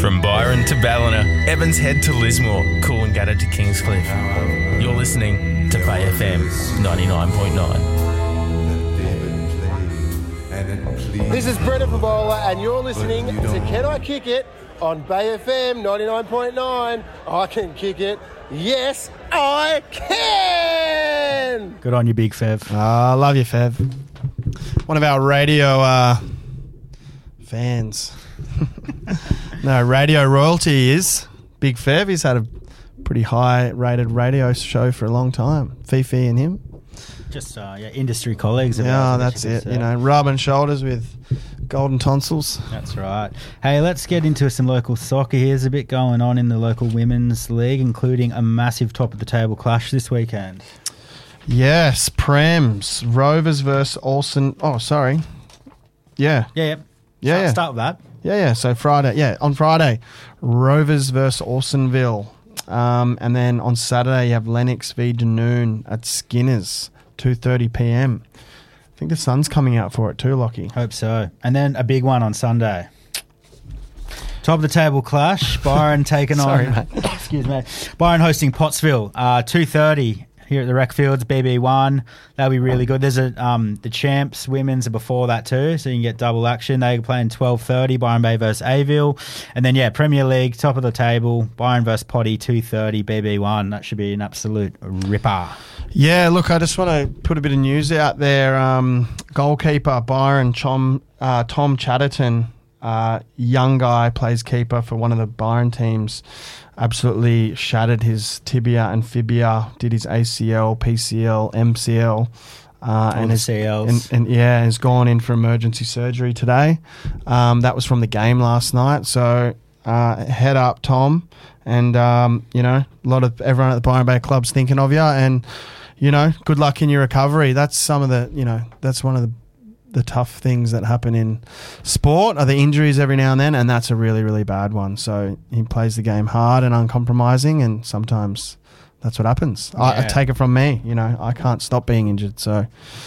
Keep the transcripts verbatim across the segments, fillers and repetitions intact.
From Byron to Ballina, Evans Head to Lismore, Coolangatta to Kingscliff. You're listening to Bay F M ninety-nine point nine. This is Brendan Favola and you're listening to Can I Kick It on Bay F M ninety-nine point nine. I can kick it. Yes, I can! Good on you, Big Fev. I uh, love you, Fev. One of our radio uh, fans. No, radio royalty is Big Fev. He's had a pretty high-rated radio show for a long time. Fifi and him. Just uh, yeah, industry colleagues. Of yeah, ours, that's you it. say. You know, rubbing shoulders with golden tonsils. That's right. Hey, let's get into some local soccer. Here's a bit going on in the local women's league, including a massive top-of-the-table clash this weekend. Yes, Prems. Rovers versus Olsen. Oh, sorry. Yeah. Yeah, yeah. Yeah, Start, yeah. start with that. Yeah, yeah. So Friday, yeah, on Friday, Rovers versus Orsenville. Um, and then on Saturday, you have Lennox v Dunoon at Skinners, two thirty p.m. I think the sun's coming out for it too, Lockie. Hope so. And then a big one on Sunday. Top of the table clash. Byron taking Sorry, on... mate. Excuse me. Byron hosting Pottsville, uh, two thirty here at the Rec Fields, B B one. That'll be really good. There's a um, the champs women's are before that too, so you can get double action. They play in twelve thirty, Byron Bay versus Aville. And then, yeah, Premier League, top of the table, Byron versus Potty, two thirty, B B one. That should be an absolute ripper. Yeah, look, I just want to put a bit of news out there. Um, goalkeeper Byron Tom, uh, Tom Chatterton, uh, young guy, plays keeper for one of the Byron teams. Absolutely shattered his tibia and fibia, did his A C L, P C L, M C L. Uh, and, the C Ls. and, and yeah, has gone in for emergency surgery today. Um, that was from the game last night. So uh, head up, Tom. And, um, you know, a lot of everyone at the Byron Bay Club's thinking of you. And, you know, good luck in your recovery. That's some of the, you know, that's one of the the tough things that happen in sport are the injuries every now and then, and that's a really, really bad one. So he plays the game hard and uncompromising, and sometimes that's what happens. Yeah. I, I take it from me, you know, I can't stop being injured. So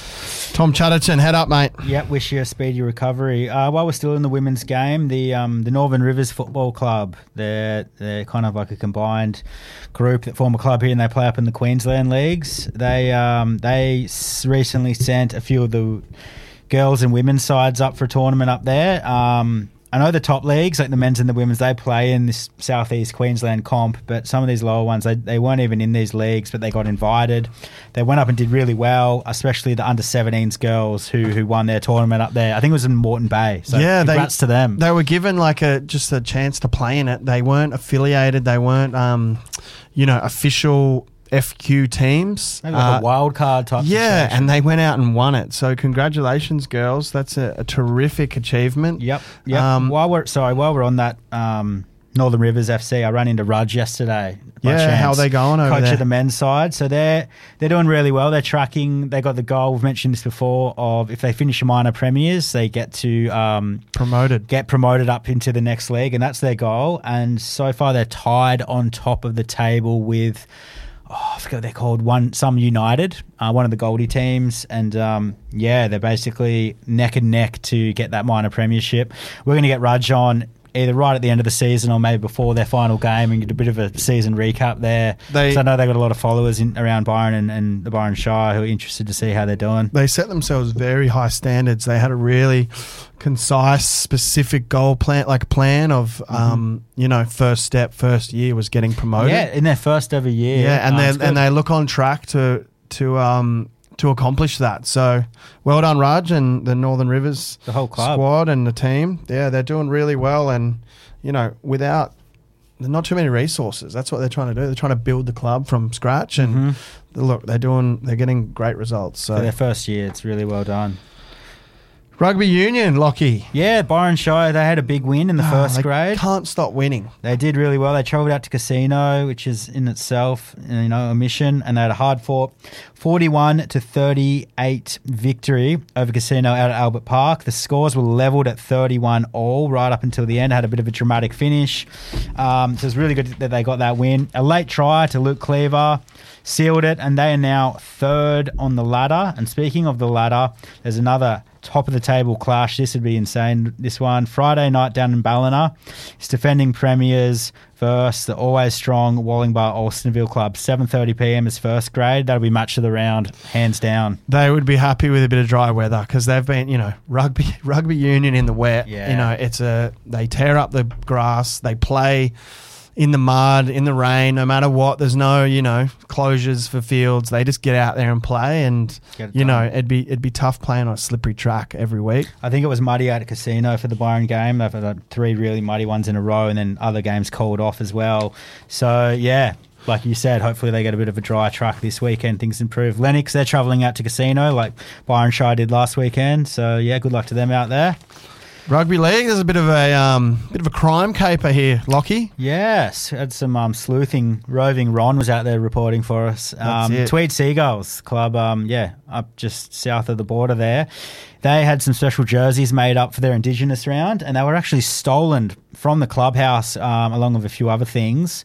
Tom Chatterton, head up, mate. Yep, wish you a speedy recovery. Uh, while we're still in the women's game, the um, the Northern Rivers Football Club, they're, they're kind of like a combined group that form a club here and they play up in the Queensland leagues. They, um, they s- recently sent a few of the girls and women's sides up for a tournament up there. Um, I know the top leagues, like the men's and the women's, they play in this southeast Queensland comp, but some of these lower ones, they, they weren't even in these leagues, but they got invited. They went up and did really well, especially the under seventeens girls who who won their tournament up there. I think it was in Moreton Bay. So yeah, congrats they, to them. They were given like a just a chance to play in it. They weren't affiliated. They weren't, um, you know, official F Q teams. Maybe like Uh, a wild card type Yeah, situation. and they went out and won it. So congratulations, girls. That's a, a terrific achievement. Yep. Yep. Um, while we're sorry, while we're on that, um, Northern Rivers F C, I ran into Rudge yesterday. by Yeah, chance. how are they going over Coach there? of the men's side, so they're they're doing really well. They're tracking. They got the goal. We've mentioned this before. Of if they finish a minor premiers, they get to um, Promoted. get promoted up into the next league, and that's their goal. And so far, they're tied on top of the table with. Oh, I forget what they're called. One, some United, uh, one of the Goldie teams, and um, yeah, they're basically neck and neck to get that minor premiership. We're going to get Rudge on either right at the end of the season or maybe before their final game and get a bit of a season recap there. They- so I know they've got a lot of followers in, around Byron and, and the Byron Shire who are interested to see how they're doing. They set themselves very high standards. They had a really concise, specific goal plan, like plan of, Mm-hmm. um, you know, first step, first year was getting promoted. Yeah, in their first ever year. Yeah, and Uh, it's they good. and they look on track to to um to accomplish that. So well done, Raj, and the Northern Rivers The whole club. squad and the team. Yeah, they're doing really well, and you know, without there's not too many resources. That's what they're trying to do. They're trying to build the club from scratch, and Mhm. look, they're doing they're getting great results. For So their first year, it's really well done. rugby union, Lockie. Yeah, Byron Shire, they had a big win in the Ah, first they grade. can't stop winning. They did really well. They travelled out to Casino, which is in itself, you know, a mission, and they had a hard fought forty-one to thirty-eight victory over Casino out at Albert Park. The scores were levelled at thirty-one all right up until the end. Had a bit of a dramatic finish. Um, so it was really good that they got that win. A late try to Luke Cleaver sealed it, and they are now third on the ladder. And speaking of the ladder, there's another top of the table clash. This would be insane, this one. Friday night down in Ballina. It's defending premiers versus the always strong Wallingbar Alstonville Club. seven thirty p.m. is first grade. That'll be match of the round, hands down. They would be happy with a bit of dry weather because they've been, you know, rugby rugby union in the wet. Yeah. You know, it's a they tear up the grass. They play in the mud, in the rain, no matter what. There's no, you know, closures for fields. They just get out there and play, and you know, it'd be it'd be tough playing on a slippery track every week. I think it was muddy at a casino for the Byron game. They've had three really muddy ones in a row, and then other games called off as well. So yeah, like you said, hopefully they get a bit of a dry track this weekend. Things improve. Lennox, they're travelling out to casino like Byron Shire did last weekend. So yeah, good luck to them out there. Rugby league, there's a bit of a um, bit of a crime caper here, Lockie. Yes, had some um, sleuthing. Roving Ron was out there reporting for us. Um, That's it. Tweed Seagulls Club, um, yeah, up just south of the border there. They had some special jerseys made up for their Indigenous round, and they were actually stolen from the clubhouse um, along with a few other things.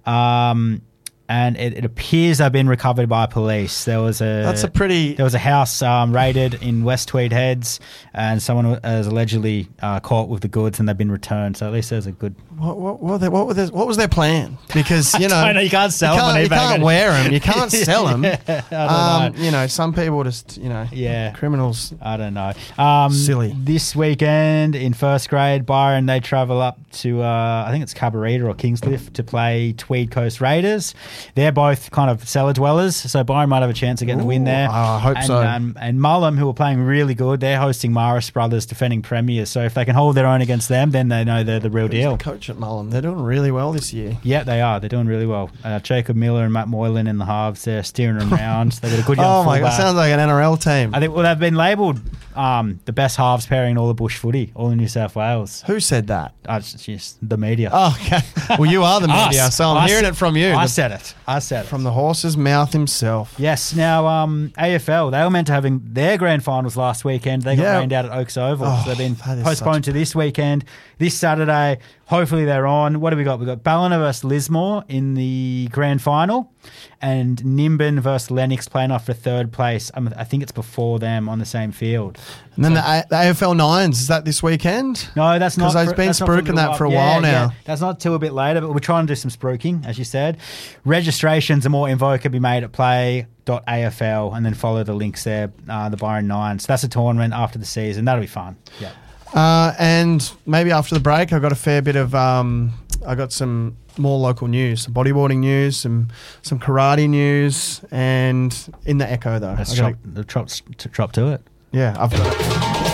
Um, and it, it appears they've been recovered by police. There was a That's a pretty. There was a house um, raided in West Tweed Heads, and someone was allegedly uh, caught with the goods, and they've been returned. So at least there's a good. What what what, were they, what, were they, what was their plan? Because you know, I know you can't sell you them on can't, you eBay. can't wear them. You can't sell them. Yeah, I don't um, know. You know, some people just you know, Yeah. criminals. I don't know. Um, Silly. This weekend in first grade, Byron, they travel up to, uh, I think it's Cabarita or Kingscliff to play Tweed Coast Raiders. They're both kind of cellar dwellers, so Byron might have a chance of getting Ooh, the win there. I hope and, so. Um, and Mullum, who are playing really good, they're hosting Morris Brothers, defending premiers. So if they can hold their own against them, then they know they're the real Who's deal. the coach at Mullum? They're doing really well this year. Yeah, they are. They're doing really well. Uh, Jacob Miller and Matt Moylan in the halves, they're steering them around. They've got a good young Oh my god, fullback. sounds like an N R L team. I think, well, they've been labelled um, the best halves pairing in all the bush footy, all in New South Wales. Who said that? Uh, it's just the media. Oh, okay. Well, you are the media, Us. so I'm I hearing said- it from you. I The- said it. I said it. from the horse's mouth himself. Yes. Now, um, A F L, they were meant to having their grand finals last weekend. They got Yeah. rained out at Oaks Oval. Oh, so they've been that is postponed to this weekend. This Saturday, hopefully they're on. What have we got? We've got Ballina versus Lismore in the grand final, and Nimbin versus Lennox playing off for third place. Um, I think it's before them on the same field. And then the, A- the A F L Nines, is that this weekend? No, that's not. 'Cause I've for- been that's not for a spruiking little that for a Yeah, while now. yeah. That's not till a bit later, but we're trying to do some spruiking, as you said. Registrations and more info can be made at play dot A F L, and then follow the links there, uh, the Byron Nine. So that's a tournament after the season. That'll be fun. Yeah. Uh, and maybe after the break, I've got a fair bit of. Um, I got some more local news, some bodyboarding news, some some karate news, and in the Echo though. Let's I chop, gotta- the chop, to, chop to it. yeah, I've got it.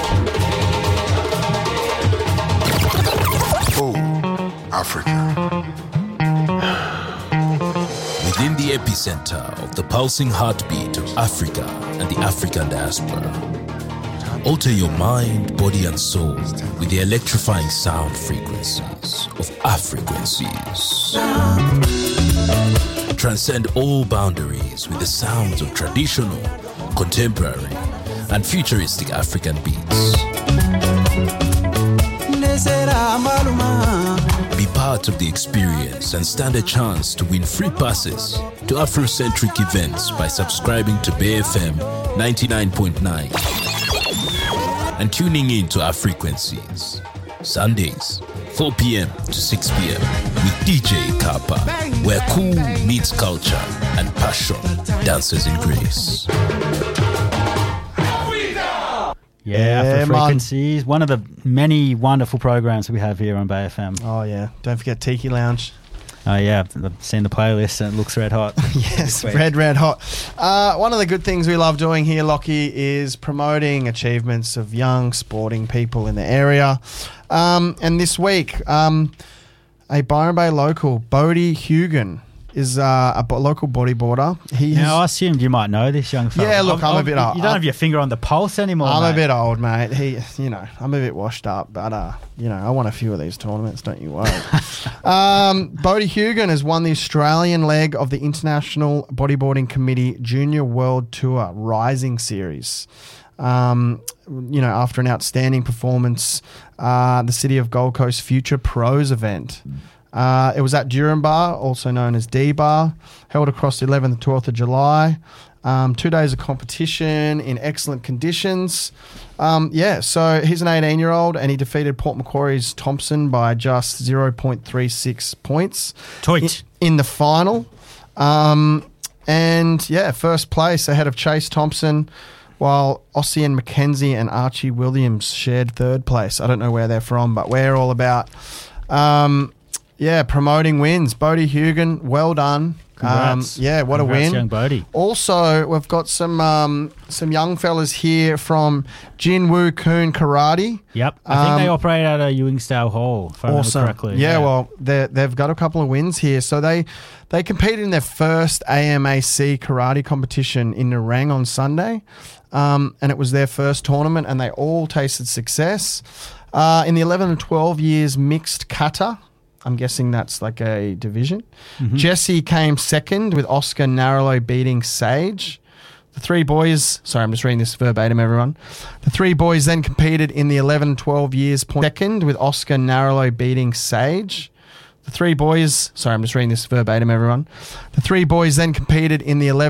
Oh, Africa. Within the epicenter of the pulsing heartbeat of Africa and the African diaspora. Alter your mind, body, and soul with the electrifying sound frequencies of Afriquencies. Transcend all boundaries with the sounds of traditional, contemporary, and futuristic African beats. Be part of the experience and stand a chance to win free passes to Afrocentric events by subscribing to Bay F M ninety-nine point nine and tuning in to our frequencies. Sundays, four p.m. to six p.m. with D J Kappa, where cool meets culture and passion dances in grace. Yeah, Yeah, Afro man. Frequencies. One of the many wonderful programs we have here on Bay F M. Oh yeah, don't forget Tiki Lounge. Oh, yeah. I've seen the playlist and it looks red hot. Yes, this week. red, red hot. Uh, one of the good things we love doing here, Lockie, is promoting achievements of young sporting people in the area. Um, and this week, um, a Byron Bay local, Bodie Hugan, is uh, a bo- local bodyboarder. He Now, I has, assumed you might know this young fella. Yeah, look, I'm a bit You old. don't have your finger on the pulse anymore, I'm mate. a bit old, mate. He, you know, I'm a bit washed up, but uh, you know, I won a few of these tournaments. Don't you worry. um, Bodie Hugan has won the Australian leg of the International Bodyboarding Committee Junior World Tour Rising Series. Um, you know, after an outstanding performance, uh, the City of Gold Coast Future Pros event. Uh, it was at Durham Bar, also known as D Bar, held across the eleventh and twelfth of July. Um, two days of competition in excellent conditions. Um, yeah, so he's an eighteen-year-old and he defeated Port Macquarie's Thompson by just zero point three six points Toit. in, in the final. Um, and, yeah, first place ahead of Chase Thompson, while Ossian McKenzie and Archie Williams shared third place. I don't know where they're from, but we're all about, um, yeah, promoting wins. Bodie Hugan, well done. Congrats. Um, yeah, what Congrats, a win. young Bodie. Also, we've got some um, some young fellas here from Jin Woo Koon Karate. Yep. I think Um, they operate out of Ewingstale Hall, if I remember Awesome. correctly. Yeah, well, they they've got a couple of wins here. So they they competed in their first A M A C karate competition in Nerang on Sunday, um, and it was their first tournament, and they all tasted success. Uh, in the eleven and twelve years mixed kata, I'm guessing that's like a division. Mm-hmm. Jesse came second with Oscar narrowly beating Sage. The three boys, sorry, I'm just reading this verbatim, everyone. The three boys then competed in the eleven and twelve years point second with Oscar narrowly beating Sage. The three boys, sorry, I'm just reading this verbatim, everyone. The three boys then competed in the eleven